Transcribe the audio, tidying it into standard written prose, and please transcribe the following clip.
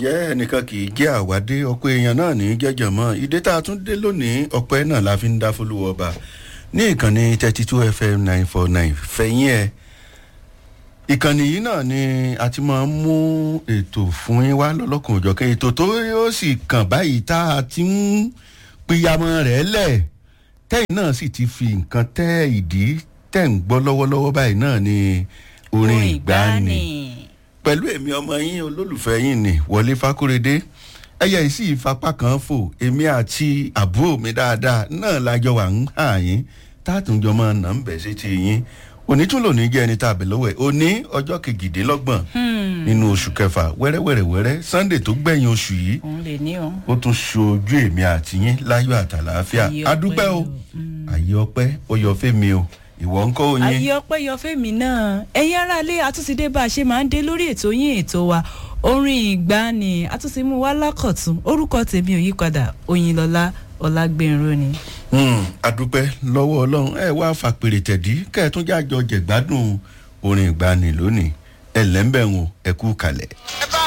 ǹjẹ́ ẹnìkan kì í jẹ́ àwádé ọ̀pọ̀ èèyàn náà ní jẹ́jọ́ mọ́ ìdè tá a tún dé lónìí ọpẹ́ náà la fi ń dá fólúwọ́ ọba ní ìkànnì 32 FM 949 fẹ̀yìn ẹ̀ ìkànnì yìí náà ni a ti máa ń mú ètò fún yín wá lọ́lọ́kùn òjọ̀kan ètò tó yóò sì kàn báyìí tá a ti ń pìyàmọ́ rẹ̀ lẹ̀ tẹ́yìn náà sì ti fi nǹkan tẹ́ ìdí tẹ́ ń gbọ́ lọ́wọ́lọ́wọ́ báyìí náà ni orin ìgbàanì pẹ̀lú èmi ọmọ yín olólùfẹ́ yín ni Wọlé Fákúrédé ẹyẹ ìsì ìfapá kan fò èmi àti àbúrò mi dáadáa náà lájọ wà ń hà yín tátùnjọ máa nà ń bẹ̀ sí ti yín òní tún lòní jẹ́ ẹni tá a bẹ̀ lọ́wọ́ ẹ̀ òní ọjọ́ kejìdínlọ́gbọ̀n nínú oṣù kẹfà wẹ́rẹ́wẹ́rẹ́wẹ́rẹ́ Sunday tó gbẹ̀yìn oṣù yìí ó tún ṣojú èmi àti yín láyọ̀ àtàlàáfíà adúpẹ́ o àyè ọpẹ́ ó yọ fẹ́mi o ìwọ ń kọ́ oyin. ayé ọpẹ́ yọ fẹ́mi náà ẹ̀yin aráalé àtúnṣe bá a ṣe máa ń dé lórí ètò yín ètò wa orin ìgbàanì àtúnṣe mú wá lákọ̀tún orúkọ tèmi ò yípadà Oyinlọ́lá Ọlágbénró ni. adúpẹ́ lọ́wọ́ Ọlọ́run ẹ wá fàpèrè tẹ̀dí kẹ́ẹ̀tún jájọ jẹ̀gbádùn orin ìgbàanì lónìí ẹ̀ lẹ́ńbẹ̀rún ẹ̀kú kalẹ̀.